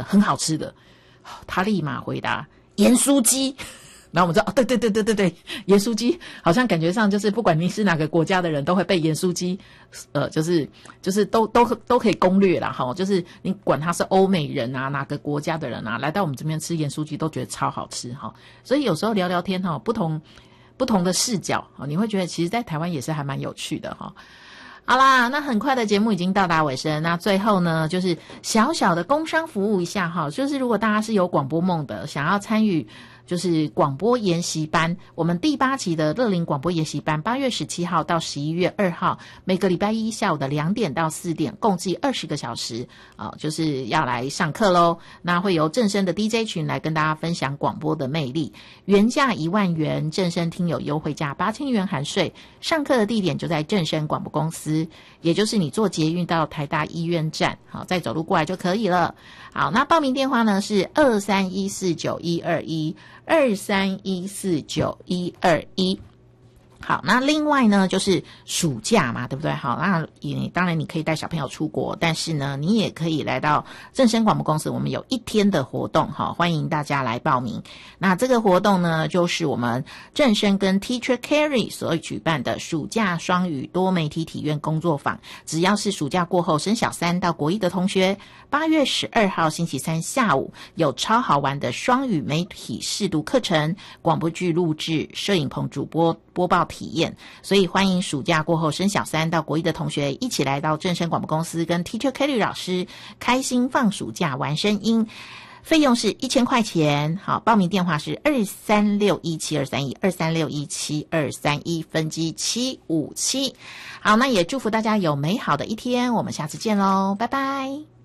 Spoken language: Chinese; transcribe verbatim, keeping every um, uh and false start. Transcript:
很好吃的，他立马回答盐酥鸡。然后我们说哦，对对对对对对，盐酥鸡好像感觉上就是不管你是哪个国家的人都会被盐酥鸡，呃，就是就是都都都可以攻略啦哈，就是你管他是欧美人啊，哪个国家的人啊，来到我们这边吃盐酥鸡都觉得超好吃哈。所以有时候聊聊天哈，不同不同的视角，你会觉得其实在台湾也是还蛮有趣的哈。好啦，那很快的节目已经到达尾声，那最后呢，就是小小的工商服务一下哈，就是如果大家是有广播梦的，想要参与就是广播研习班，我们第八期的乐龄广播研习班，八月十七号到十一月二号，每个礼拜一下午的两点到四点，共计二十个小时啊、呃，就是要来上课咯。那会由正声的 D J 群来跟大家分享广播的魅力，原价一万元，正声听友优惠价八千元含税。上课的地点就在正声广播公司，也就是你坐捷运到台大医院站，好，再走路过来就可以了。好，那报名电话呢是二三一四九一二一。二三一四九一二一。好，那另外呢就是暑假嘛，对不对？好，那你当然你可以带小朋友出国，但是呢你也可以来到正声广播公司，我们有一天的活动，好，欢迎大家来报名。那这个活动呢就是我们正声跟 Teacher Carry 所举办的暑假双语多媒体体验工作坊，只要是暑假过后升小三到国一的同学，八月十二号星期三下午有超好玩的双语媒体试读课程，广播剧录制，摄影棚主播播报体验，所以欢迎暑假过后升小三到国一的同学一起来到正声广播公司跟 Teacher Kelly 老师开心放暑假玩声音，费用是一千块钱。好，报名电话是二三六一七二三一 二三六一七二三一分机七五七。好，那也祝福大家有美好的一天，我们下次见咯，拜拜。